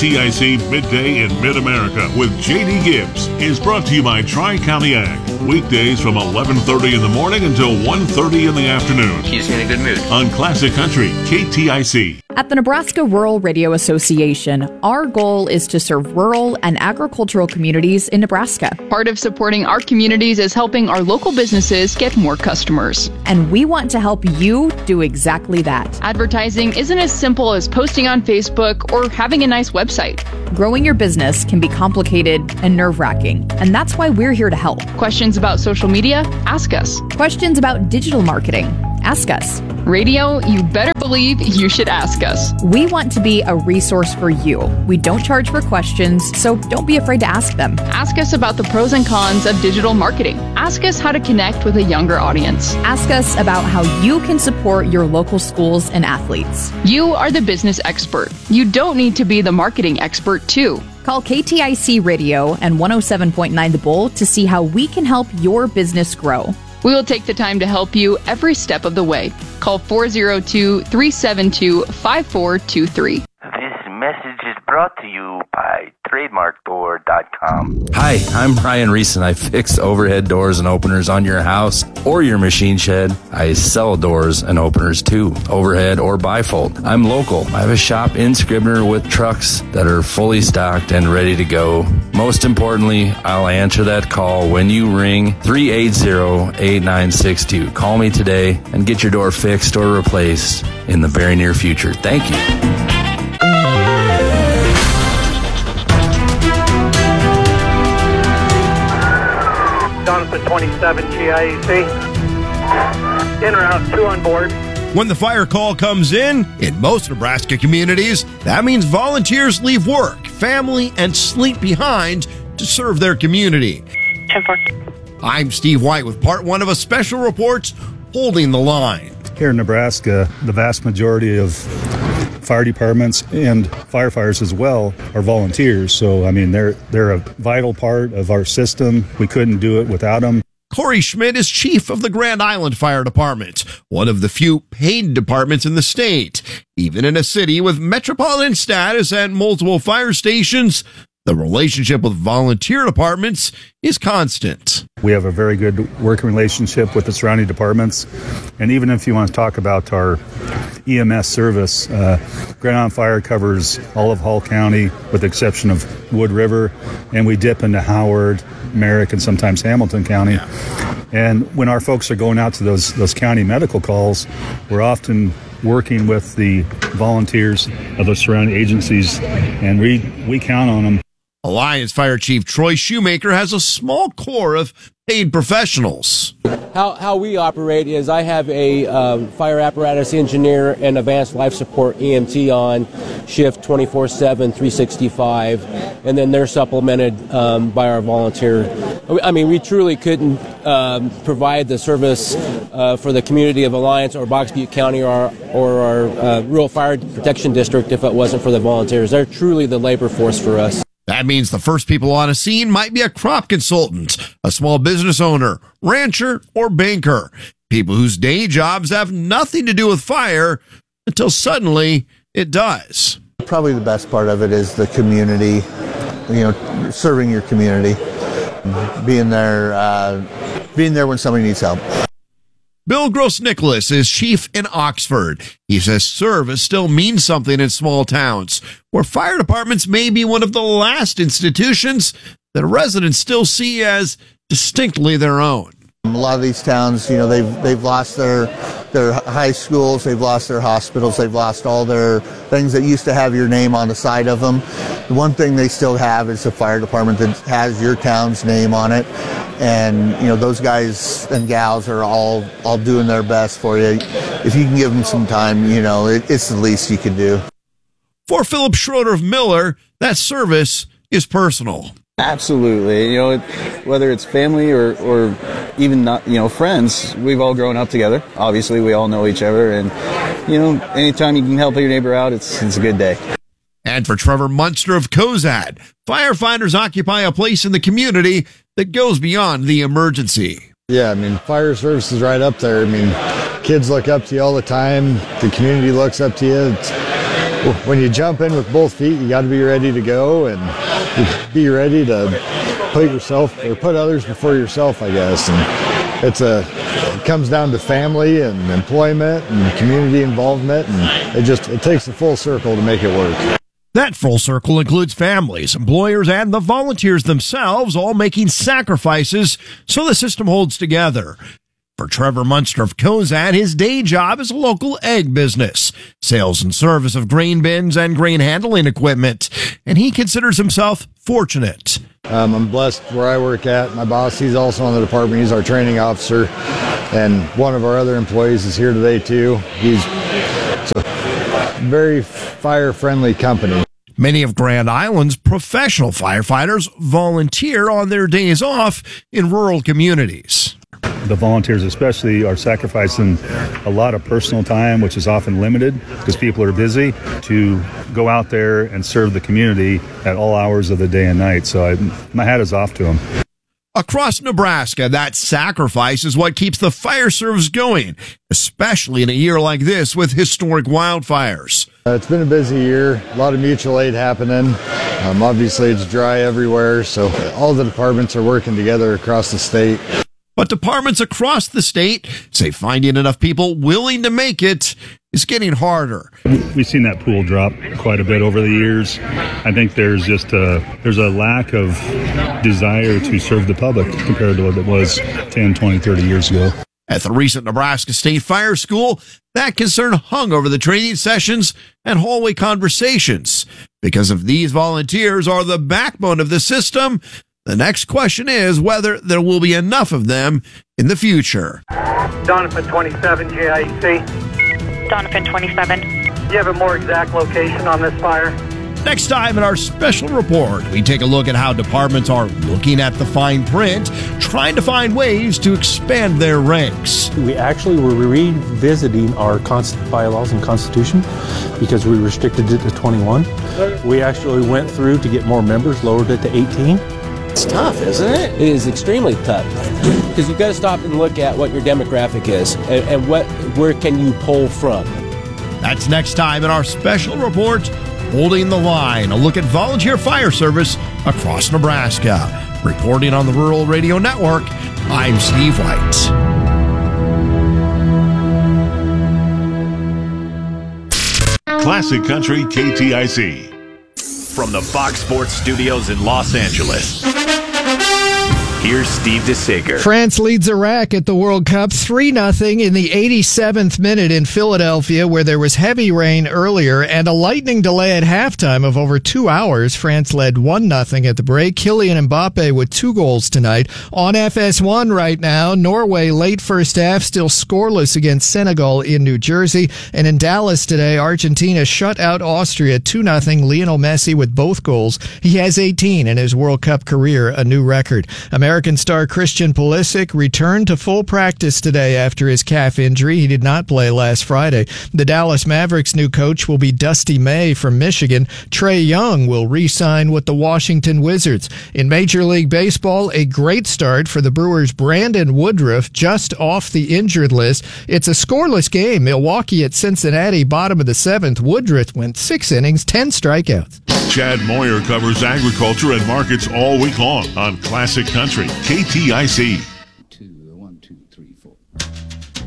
KTIC Midday in Mid-America with JD Gibbs is brought to you by Tri-County Ag. Weekdays from 11:30 in the morning until 1:30 in the afternoon. He's in a good mood. On Classic Country, KTIC. At the Nebraska Rural Radio Association, our goal is to serve rural and agricultural communities in Nebraska. Part of supporting our communities is helping our local businesses get more customers. And we want to help you do exactly that. Advertising isn't as simple as posting on Facebook or having a nice website. Growing your business can be complicated and nerve-wracking, and that's why we're here to help. Questions about social media? Ask us. Questions about digital marketing? Ask us. Radio, you better believe you should ask us. We want to be a resource for you. We don't charge for questions, so don't be afraid to ask them. Ask us about the pros and cons of digital marketing. Ask us how to connect with a younger audience. Ask us about how you can support your local schools and athletes. You are the business expert. You don't need to be the marketing expert, too. Call KTIC Radio and 107.9 The Bull to see how we can help your business grow. We will take the time to help you every step of the way. Call 402-372-5423. This message is brought to you by TrademarkDoor.com. Hi, I'm Ryan Reese, and I fix overhead doors and openers on your house or your machine shed. I sell doors and openers too, overhead or bifold. I'm local. I have a shop in Scribner with trucks that are fully stocked and ready to go. Most importantly, I'll answer that call when you ring 380-8962. Call me today and get your door fixed or replaced in the very near future. Thank you. Jonathan 27 GIAC. In route, 2 on board. When the fire call comes in most Nebraska communities, that means volunteers leave work, family, and sleep behind to serve their community. 10-4. I'm Steve White with part 1 of a special report, Holding the Line. Here in Nebraska, the vast majority of fire departments and firefighters as well are volunteers. So, I mean, they're a vital part of our system. We couldn't do it without them. Corey Schmidt is chief of the Grand Island Fire Department, one of the few paid departments in the state. Even in a city with metropolitan status and multiple fire stations, the relationship with volunteer departments is constant. We have a very good working relationship with the surrounding departments. And even if you want to talk about our EMS service, Grand Island Fire covers all of Hall County with the exception of Wood River. And we dip into Howard, Merrick, and sometimes Hamilton County. And when our folks are going out to those county medical calls, we're often working with the volunteers of the surrounding agencies, and we count on them. Alliance Fire Chief Troy Shoemaker has a small core of paid professionals. How we operate is I have a fire apparatus engineer and advanced life support EMT on shift 24/7, 365, and then they're supplemented by our volunteer. I mean, we truly couldn't provide the service for the community of Alliance or Box Butte County or our Rural Fire Protection District if it wasn't for the volunteers. They're truly the labor force for us. That means the first people on a scene might be a crop consultant, a small business owner, rancher, or banker. People whose day jobs have nothing to do with fire until suddenly it does. Probably the best part of it is the community, serving your community, being there when somebody needs help. Bill Gross-Nicholas is chief in Oxford. He says service still means something in small towns, where fire departments may be one of the last institutions that residents still see as distinctly their own. A lot of these towns, they've lost their high schools, they've lost their hospitals, they've lost all their things that used to have your name on the side of them. The one thing they still have is a fire department that has your town's name on it. And, those guys and gals are all doing their best for you. If you can give them some time, it's the least you can do. For Philip Schroeder of Miller, that service is personal. Absolutely. Whether it's family or even not, friends, we've all grown up together. Obviously, we all know each other. And, anytime you can help your neighbor out, it's a good day. And for Trevor Munster of Cozad, firefighters occupy a place in the community that goes beyond the emergency. Yeah, fire service is right up there. Kids look up to you all the time. The community looks up to you. when you jump in with both feet, you got to be ready to go and be ready to put others before yourself, I guess. And it comes down to family and employment and community involvement, and it takes a full circle to make it work. That full circle includes families, employers, and the volunteers themselves, all making sacrifices so the system holds together. For Trevor Munster of Cozad, his day job is a local egg business, sales and service of grain bins and grain handling equipment, and he considers himself fortunate. I'm blessed where I work at. My boss, he's also on the department. He's our training officer, and one of our other employees is here today too. It's a very fire-friendly company. Many of Grand Island's professional firefighters volunteer on their days off in rural communities. The volunteers especially are sacrificing a lot of personal time, which is often limited because people are busy, to go out there and serve the community at all hours of the day and night. So my hat is off to them. Across Nebraska, that sacrifice is what keeps the fire service going, especially in a year like this with historic wildfires. It's been a busy year, a lot of mutual aid happening. Obviously, it's dry everywhere, so all the departments are working together across the state. But departments across the state say finding enough people willing to make it is getting harder. We've seen that pool drop quite a bit over the years. I think there's a lack of desire to serve the public compared to what it was 10, 20, 30 years ago. At the recent Nebraska State Fire School, that concern hung over the training sessions and hallway conversations. Because if these volunteers are the backbone of the system, the next question is whether there will be enough of them in the future. Donovan 27, GIEC. Donovan 27. Do you have a more exact location on this fire? Next time in our special report, we take a look at how departments are looking at the fine print, trying to find ways to expand their ranks. We actually were revisiting our bylaws and constitution because we restricted it to 21. We actually went through to get more members, lowered it to 18. It's tough, isn't it? It is extremely tough because you've got to stop and look at what your demographic is and where can you pull from. That's next time in our special report, Holding the Line, a look at volunteer fire service across Nebraska. Reporting on the Rural Radio Network, I'm Steve White. Classic Country KTIC. From the Fox Sports Studios in Los Angeles, here's Steve DeSager. France leads Iraq at the World Cup 3-0 in the 87th minute in Philadelphia, where there was heavy rain earlier and a lightning delay at halftime of over 2 hours. France led 1-0 at the break. Kylian Mbappe with 2 goals tonight. On FS1 right now, Norway late first half still scoreless against Senegal in New Jersey. And in Dallas today, Argentina shut out Austria 2-0. Lionel Messi with both goals. He has 18 in his World Cup career, a new record. American star Christian Pulisic returned to full practice today after his calf injury. He did not play last Friday. The Dallas Mavericks' new coach will be Dusty May from Michigan. Trae Young will re-sign with the Washington Wizards. In Major League Baseball, a great start for the Brewers' Brandon Woodruff, just off the injured list. It's a scoreless game. Milwaukee at Cincinnati, bottom of the 7th. Woodruff went 6 innings, 10 strikeouts. Chad Moyer covers agriculture and markets all week long on Classic Country KTIC.